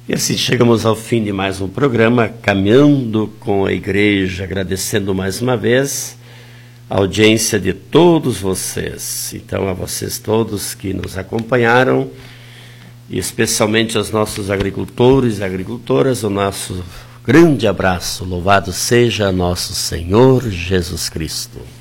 E assim chegamos ao fim de mais um programa, caminhando com a igreja, agradecendo mais uma vez a audiência de todos vocês. Então, a vocês todos que nos acompanharam, e especialmente aos nossos agricultores e agricultoras, o nosso grande abraço. Louvado seja nosso Senhor Jesus Cristo.